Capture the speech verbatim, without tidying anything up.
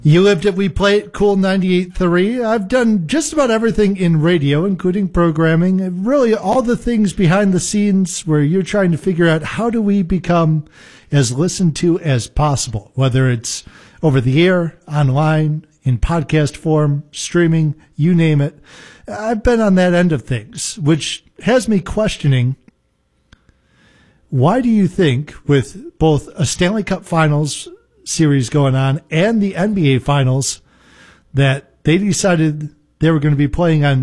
You lived it, we play it, Cool ninety-eight point three. I've done just about everything in radio, including programming, really all the things behind the scenes where you're trying to figure out how do we become as listened to as possible, whether it's over the air, online, in podcast form, streaming, you name it. I've been on that end of things, which has me questioning, why do you think with both a Stanley Cup Finals series going on and the N B A Finals that they decided they were going to be playing on